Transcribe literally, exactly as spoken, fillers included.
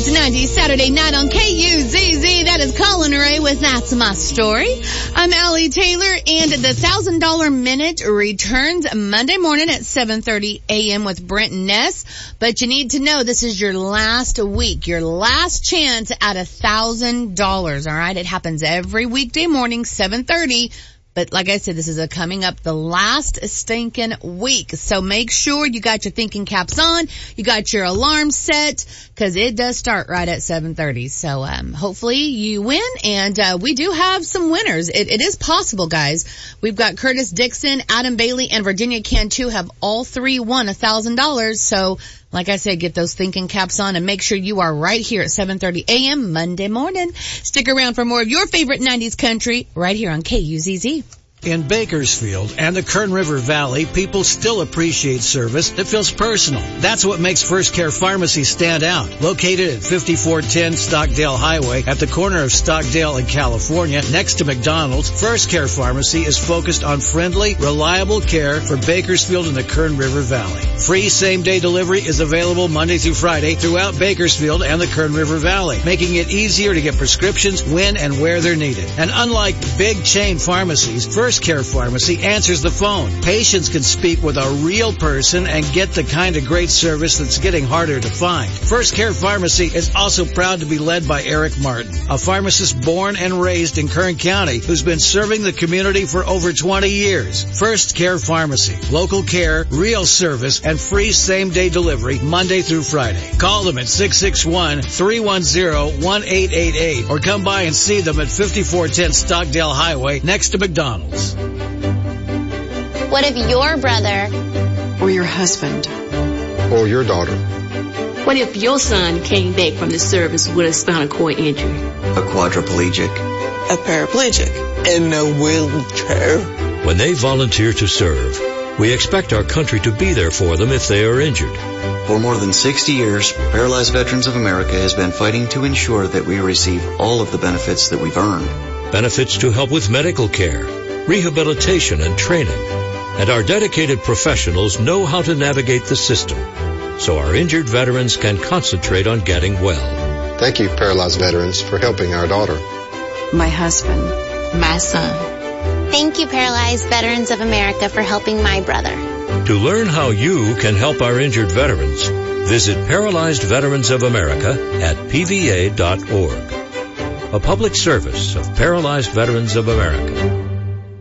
It's ninety Saturday night on K U Z Z. That is Colin Ray with That's My Story. I'm Allie Taylor, and the one thousand dollar Minute returns Monday morning at seven thirty a.m. with Brent and Ness. But you need to know this is your last week, your last chance at one thousand dollars, all right? It happens every weekday morning, seven thirty. But like I said, this is a coming up the last stinking week. So make sure you got your thinking caps on. You got your alarm set, because it does start right at seven thirty. So um hopefully you win. And uh we do have some winners. It, it is possible, guys. We've got Curtis Dixon, Adam Bailey, and Virginia Cantu have all three won one thousand dollars. So like I said, get those thinking caps on and make sure you are right here at seven thirty a.m. Monday morning. Stick around for more of your favorite nineties country right here on K U Z Z. In Bakersfield and the Kern River Valley, people still appreciate service that feels personal. That's what makes First Care Pharmacy stand out. Located at fifty-four ten Stockdale Highway at the corner of Stockdale and California, next to McDonald's, First Care Pharmacy is focused on friendly, reliable care for Bakersfield and the Kern River Valley. Free same-day delivery is available Monday through Friday throughout Bakersfield and the Kern River Valley, making it easier to get prescriptions when and where they're needed. And unlike big chain pharmacies, First Care Pharmacy answers the phone. Patients can speak with a real person and get the kind of great service that's getting harder to find. First Care Pharmacy is also proud to be led by Eric Martin, a pharmacist born and raised in Kern County who's been serving the community for over twenty years. First Care Pharmacy. Local care, real service, and free same-day delivery Monday through Friday. Call them at six six one, three one zero, one eight eight eight or come by and see them at fifty-four ten Stockdale Highway next to McDonald's. What if your brother or your husband or your daughter? What if your son came back from the service with a spinal cord injury? A quadriplegic. A paraplegic. In a wheelchair. When they volunteer to serve, we expect our country to be there for them if they are injured. For more than sixty years, Paralyzed Veterans of America has been fighting to ensure that we receive all of the benefits that we've earned. Benefits to help with medical care, rehabilitation, and training. And our dedicated professionals know how to navigate the system, so our injured veterans can concentrate on getting well. Thank you, Paralyzed Veterans, for helping our daughter. My husband. My son. Thank you, Paralyzed Veterans of America, for helping my brother. To learn how you can help our injured veterans, visit Paralyzed Veterans of America at P V A dot org. A public service of Paralyzed Veterans of America.